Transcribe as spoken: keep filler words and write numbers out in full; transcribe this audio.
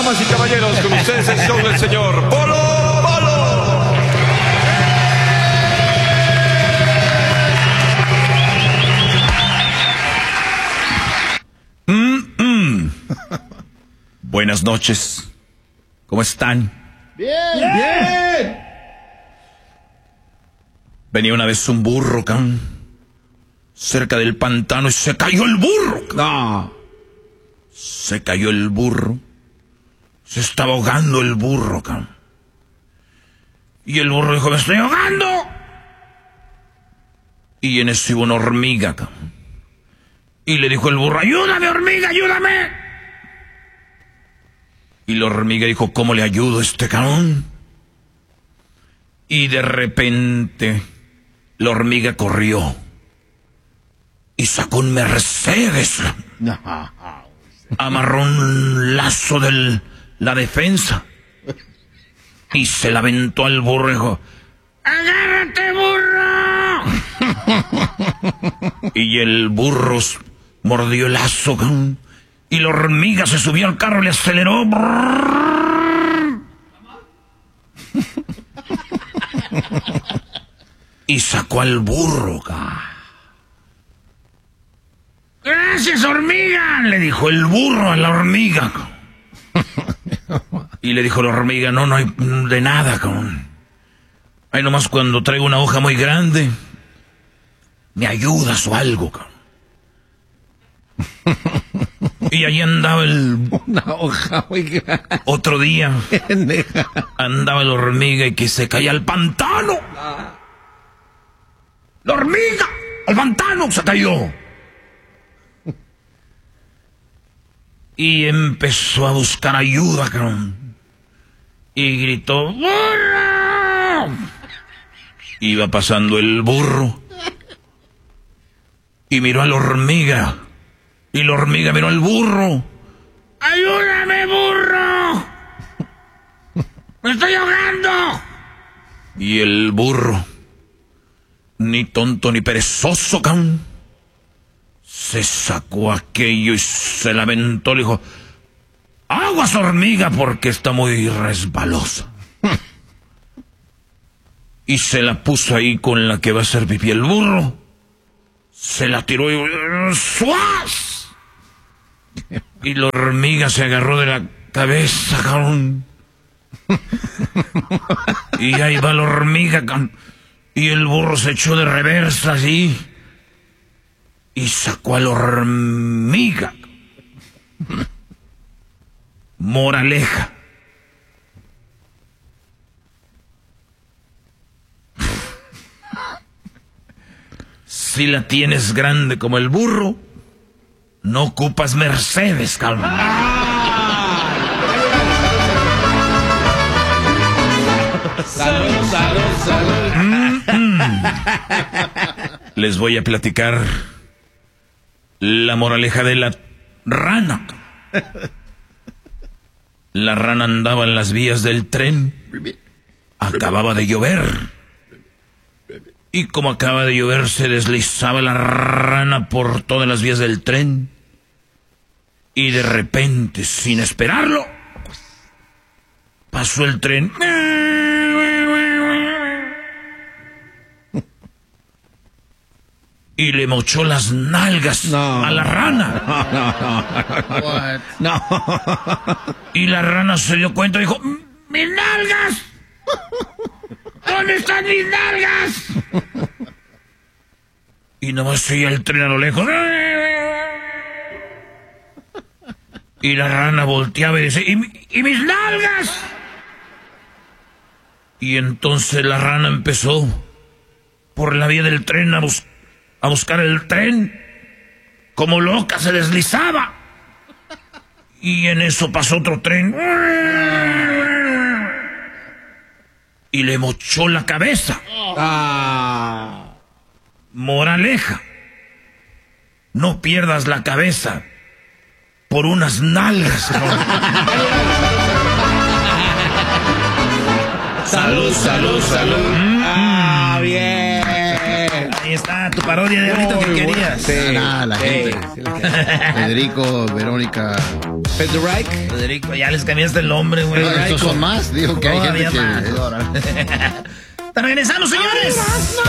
Damas y caballeros, con ustedes el show del señor Polo Polo. Mm, mm. Buenas noches. ¿Cómo están? Bien, bien. Venía una vez un burro, can, cerca del pantano y se cayó el burro. Can. No. Se cayó el burro. Se estaba ahogando el burro, can. Y el burro dijo, me estoy ahogando. Y en eso iba una hormiga, can. Y le dijo el burro, ayúdame, hormiga, ayúdame. Y la hormiga dijo, ¿cómo le ayudo a este cabrón? Y de repente la hormiga corrió y sacó un Mercedes. No. Amarró un lazo de la defensa y se la aventó al burro y dijo, ¡agárrate, burro! Y el burro mordió el lazo y la hormiga se subió al carro y le aceleró. Y sacó al burro. ¡Gracias, hormiga! Le dijo el burro a la hormiga. Y le dijo la hormiga, no, no hay de nada, cabrón. Ahí nomás cuando traigo una hoja muy grande, me ayudas o algo, cabrón. Y ahí andaba el... Una hoja muy grande. Otro día andaba la hormiga y que se caía al pantano. La hormiga al pantano se cayó. Y empezó a buscar ayuda, cabrón. Y gritó, ¡burro! Iba pasando el burro. Y miró a la hormiga. Y la hormiga miró al burro. ¡Ayúdame, burro! ¡Me estoy ahogando! Y el burro, ni tonto ni perezoso, cabrón, se sacó aquello y se la aventó. Le dijo, aguas, hormiga, porque está muy resbalosa. Y se la puso ahí con la que va a hacer pipí el burro. Se la tiró y... ¡suaz! Y la hormiga se agarró de la cabeza, cabrón. Y ahí va la hormiga, cabrón. Y el burro se echó de reversa así. Y sacó a la hormiga. Moraleja. Si la tienes grande como el burro, no ocupas Mercedes, cabrón. Salud, salud, salud. Mm, mm. Les voy a platicar la moraleja de la rana. La rana andaba en las vías del tren. Acababa de llover. Y como acaba de llover, se deslizaba la rana por todas las vías del tren. Y de repente, sin esperarlo, pasó el tren. Y le mochó las nalgas no. a la rana. No, no, no. No. Y la rana se dio cuenta y dijo, ¡mis nalgas! ¿Dónde están mis nalgas? Y nomás seguía el tren a lo lejos. Y la rana volteaba y decía, ¿y, y mis nalgas? Y entonces la rana empezó por la vía del tren a, bus a buscar el tren. Como loca se deslizaba. Y en eso pasó otro tren. Y le mochó la cabeza. Ah. Moraleja. No pierdas la cabeza por unas nalgas. Salud, salud, salud. Mm. Ah, bien. Ahí Ahí está tu parodia de Diablito que querías. Sí, Ah, la sí, gente. sí le queda. Federico, Verónica. Pedro Reich. Federico, ya les cambiaste el nombre, güey. Estos son más. Digo que hay gente Todavía que... más. Órale. Te regresamos, señores.